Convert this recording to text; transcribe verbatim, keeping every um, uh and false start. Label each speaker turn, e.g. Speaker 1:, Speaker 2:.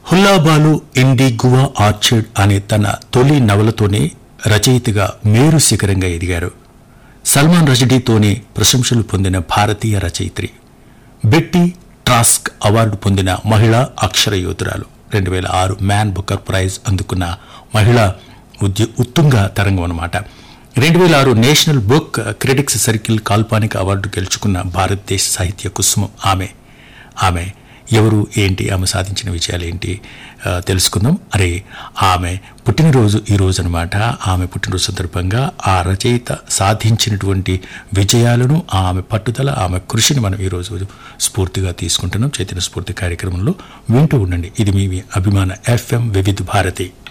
Speaker 1: హుల్లాబాలు ఇండిగువా orchard అనే తన తొలి నవలతోనే రచయితగా మేరు శిఖరంగా ఎదిగారు. సల్మాన్ రషడీతోనే ప్రశంసలు పొందిన భారతీయ రచయిత్రి. బెట్టి ట్రాస్క్ అవార్డు పొందిన మహిళా అక్షర యోధురాలు. రెండు వేల ఆరు మ్యాన్ బుకర్ ప్రైజ్ అందుకున్న మహిళా ఉద్య ఉత్తుంగ తరంగం అన్నమాట. రెండు వేల ఆరు national book critics circle కాల్పానిక award గెలుచుకున్న భారతదేశ సాహిత్య కుసుమం ఆమె. ఆమె ఎవరు, ఏంటి, ఆమె సాధించిన విజయాలు ఏంటి తెలుసుకుందాం. అరే, ఆమె పుట్టినరోజు ఈరోజు అనమాట. ఆమె పుట్టినరోజు సందర్భంగా ఆ రచయిత సాధించినటువంటి విజయాలను, ఆమె పట్టుదల, ఆమె కృషిని మనం ఈరోజు స్ఫూర్తిగా తీసుకుంటున్నాం. చైతన్య స్ఫూర్తి కార్యక్రమంలో వింటూ ఉండండి. ఇది మీ అభిమాన ఎఫ్ఎం వివిధ భారతి.